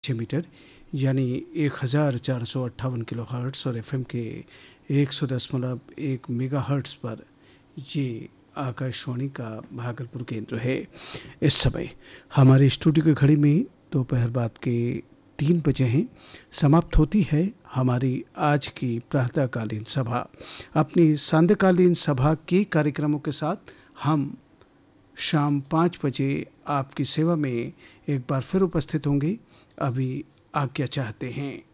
Metre यानी 1458 kilo hertz और FM के 100.1 मेगा हर्ट्स पर ये आकाशवाणी का भागलपुर केंद्र है। इस समय हमारे स्टूडियो की घड़ी में दोपहर बाद के 3 बजे हैं। समाप्त होती है हमारी आज की प्रातःकालीन सभा। अपनी सांध्यकालीन सभा के कार्यक्रमों के साथ हम शाम 5 बजे आपकी सेवा में एक बार फिर उपस्थित होंगे। अभी आज्ञा चाहते हैं।